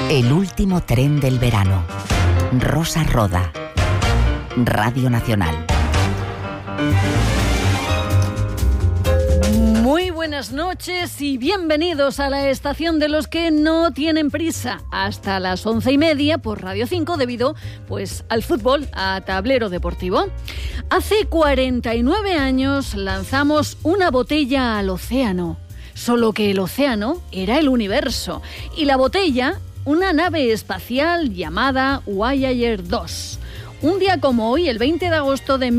El último tren del verano. Rosa Roda. Radio Nacional. Muy buenas noches y bienvenidos a la estación de los que no tienen prisa. Hasta las 11:30 por Radio 5 debido al fútbol a tablero deportivo. Hace 49 años lanzamos una botella al océano. Solo que el océano era el universo y la botella una nave espacial llamada Voyager 2. Un día como hoy, el 20 de agosto de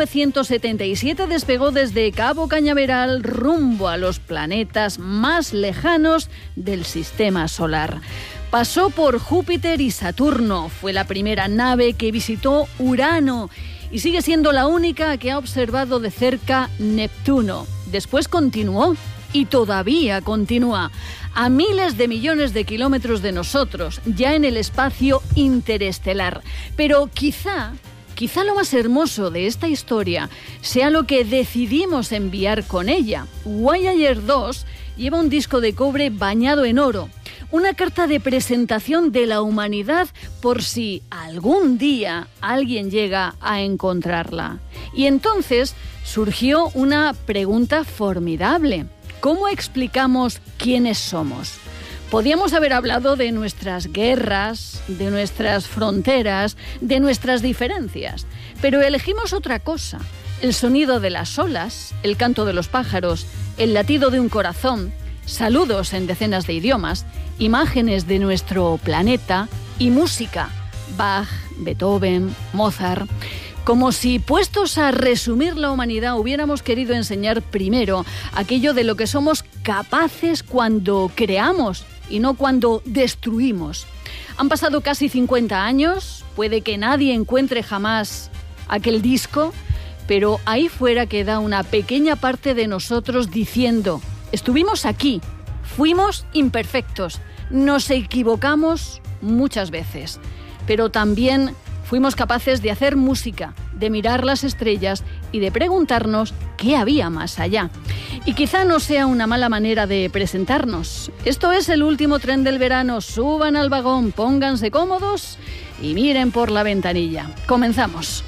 1977, despegó desde Cabo Cañaveral rumbo a los planetas más lejanos del sistema solar. Pasó por Júpiter y Saturno, fue la primera nave que visitó Urano y sigue siendo la única que ha observado de cerca Neptuno. Después continuó y todavía continúa a miles de millones de kilómetros de nosotros, ya en el espacio interestelar. Pero quizá lo más hermoso de esta historia sea lo que decidimos enviar con ella. Voyager 2 lleva un disco de cobre bañado en oro, una carta de presentación de la humanidad por si algún día alguien llega a encontrarla. Y entonces surgió una pregunta formidable. ¿Cómo explicamos quiénes somos? Podíamos haber hablado de nuestras guerras, de nuestras fronteras, de nuestras diferencias, pero elegimos otra cosa. El sonido de las olas, el canto de los pájaros, el latido de un corazón, saludos en decenas de idiomas, imágenes de nuestro planeta y música. Bach, Beethoven, Mozart. Como si, puestos a resumir la humanidad, hubiéramos querido enseñar primero aquello de lo que somos capaces cuando creamos y no cuando destruimos. Han pasado casi 50 años, puede que nadie encuentre jamás aquel disco, pero ahí fuera queda una pequeña parte de nosotros diciendo: estuvimos aquí, fuimos imperfectos, nos equivocamos muchas veces, pero también fuimos capaces de hacer música, de mirar las estrellas y de preguntarnos qué había más allá. Y quizá no sea una mala manera de presentarnos. Esto es el último tren del verano. Suban al vagón, pónganse cómodos y miren por la ventanilla. Comenzamos.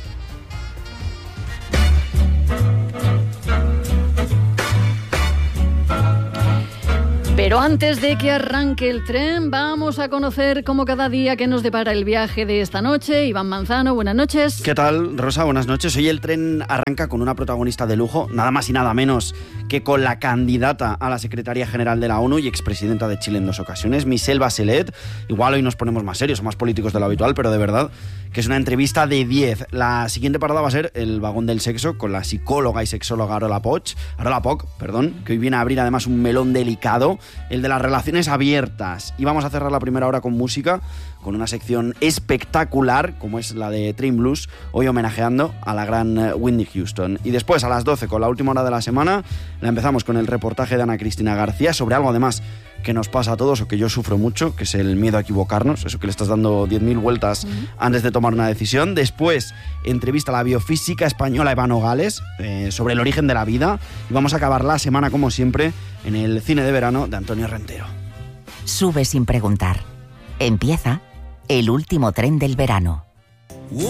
Pero antes de que arranque el tren, vamos a conocer como cada día qué nos depara el viaje de esta noche. Iván Manzano, buenas noches. ¿Qué tal, Rosa? Buenas noches. Hoy el tren arranca con una protagonista de lujo, nada más y nada menos que con la candidata a la Secretaría General de la ONU y expresidenta de Chile en 2 ocasiones, Michelle Bachelet. Igual hoy nos ponemos más serios o más políticos de lo habitual, pero de verdad que es una entrevista de 10. La siguiente parada va a ser el vagón del sexo con la psicóloga y sexóloga Arola Poch, que hoy viene a abrir además un melón delicado, el de las relaciones abiertas. Y vamos a cerrar la primera hora con música, con una sección espectacular como es la de Train Blues, hoy homenajeando a la gran Whitney Houston. Y después a las 12, con la última hora de la semana, la empezamos con el reportaje de Ana Cristina García sobre algo además que nos pasa a todos o que yo sufro mucho, que es el miedo a equivocarnos, eso que le estás dando 10.000 vueltas antes de tomar una decisión. Después, entrevista a la biofísica española Eva Nogales sobre el origen de la vida. Y vamos a acabar la semana, como siempre, en el cine de verano de Antonio Rentero. Sube sin preguntar. Empieza el último tren del verano.